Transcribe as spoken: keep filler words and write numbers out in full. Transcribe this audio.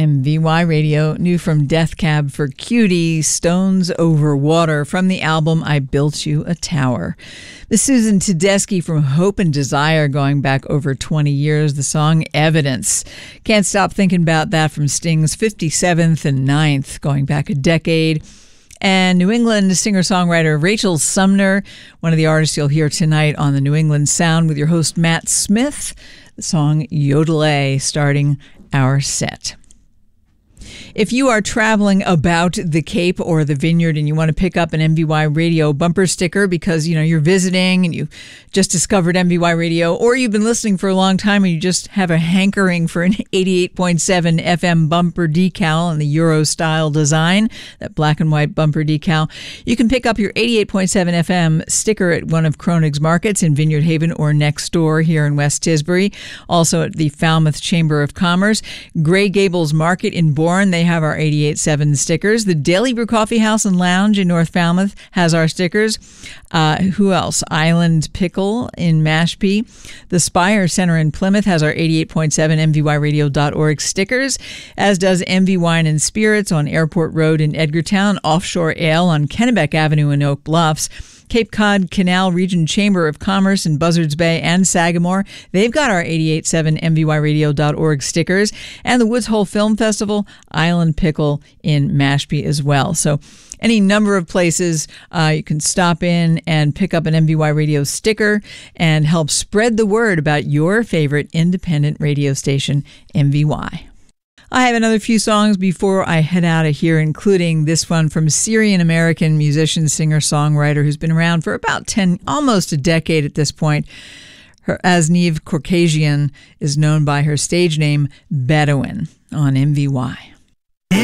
M V Y Radio, new from Death Cab for Cutie, Stones Over Water, from the album I Built You a Tower. This is Susan Tedeschi from Hope and Desire, going back over twenty years, the song Evidence. Can't Stop Thinking About That from Sting's fifty-seventh and ninth, going back a decade. And New England singer-songwriter Rachel Sumner, one of the artists you'll hear tonight on the New England Sound with your host Matt Smith, the song Yodelay, starting our set. If you are traveling about the Cape or the Vineyard and you want to pick up an M V Y Radio bumper sticker because, you know, you're visiting and you just discovered M V Y Radio, or you've been listening for a long time and you just have a hankering for an eighty-eight point seven F M bumper decal in the Euro style design, that black and white bumper decal, you can pick up your eighty-eight point seven F M sticker at one of Kronig's markets in Vineyard Haven or next door here in West Tisbury. Also at the Falmouth Chamber of Commerce. Gray Gables Market in Bourne, they have our eighty-eight point seven stickers. The Daily Brew Coffee House and Lounge in North Falmouth has our stickers. Uh, who else? Island Pickle in Mashpee. The Spire Center in Plymouth has our eighty-eight point seven M V Y radio dot org stickers, as does M V Wine and Spirits on Airport Road in Edgartown, Offshore Ale on Kennebec Avenue in Oak Bluffs. Cape Cod Canal Region Chamber of Commerce in Buzzards Bay and Sagamore, they've got our eighty-eight point seven M V Y radio dot org stickers. And the Woods Hole Film Festival, Island Pickle in Mashpee as well. So any number of places uh, you can stop in and pick up an M V Y Radio sticker and help spread the word about your favorite independent radio station, M V Y. I have another few songs before I head out of here, including this one from Syrian-American musician, singer-songwriter who's been around for about ten, almost a decade at this point. Her Asniv Korkasian is known by her stage name Bedouin on M V Y.